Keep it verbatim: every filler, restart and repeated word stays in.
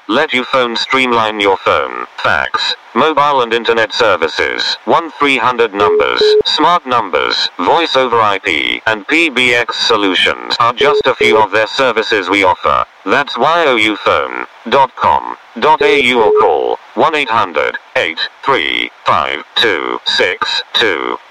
Let Ufone streamline your phone, fax, mobile and internet services. one three hundred numbers, smart numbers, voice over I P, and P B X solutions are just a few of their services we offer. That's y o u phone dot com dot a u or call one eight hundred, eight three five two six two.